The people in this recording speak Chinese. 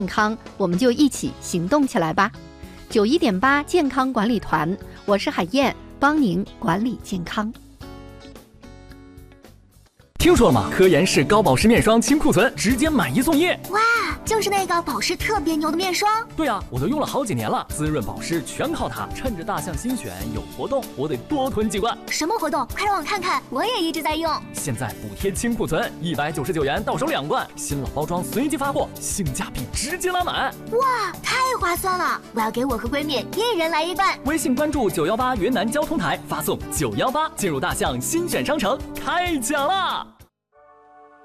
健康，我们就一起行动起来吧。91.8健康管理团，我是海燕，帮您管理健康。 听说了吗？科颜氏高保湿面霜清库存，直接买1送1。 哇，就是那个保湿特别牛的面霜。 对啊，我都用了好几年了，滋润保湿全靠它。趁着大象新选有活动，我得多囤几罐。 什么活动？快让我看看，我也一直在用。 现在补贴清库存，199元到手2罐，新老包装随机发货，性价比直接拉满。 哇，太划算了！我要给我和闺蜜一人来1罐。 微信关注918云南交通台，发送918进入大象新选商城，开奖啦！